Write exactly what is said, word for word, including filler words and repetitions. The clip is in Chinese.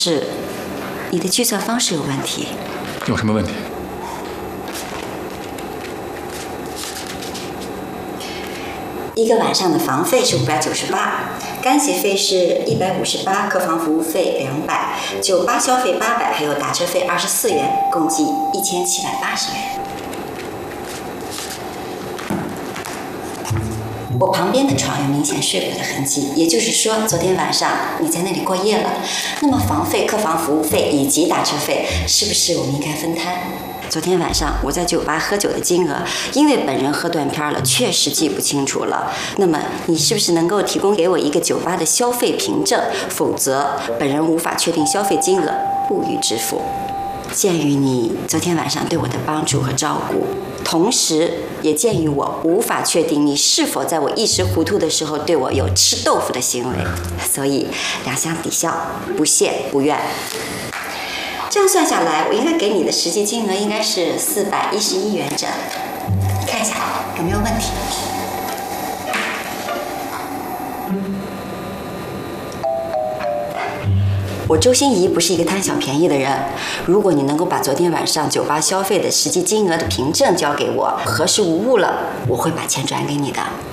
是你的计算方式有问题。 有什么问题？ 一个晚上的房费是五百九十八，干洗费是一百五十八，客房服务费两百，酒吧消费八百，还有打车费二十四元，共计一千七百八十元。我旁边的床有明显睡过的痕迹，也就是说，昨天晚上你在那里过夜了。那么房费、客房服务费以及打车费，是不是我们应该分摊？昨天晚上我在酒吧喝酒的金额，因为本人喝断片了，确实记不清楚了。那么你是不是能够提供给我一个酒吧的消费凭证？否则本人无法确定消费金额，不予支付。鉴于你昨天晚上对我的帮助和照顾，同时也鉴于我无法确定你是否在我一时糊涂的时候对我有吃豆腐的行为，所以两相抵消，不谢不怨。这样算下来，我应该给你的实际金额应该是四百一十一元整，你看一下有没有问题？我周心怡不是一个贪小便宜的人，如果你能够把昨天晚上酒吧消费的实际金额的凭证交给我，核实无误了，我会把钱转给你的。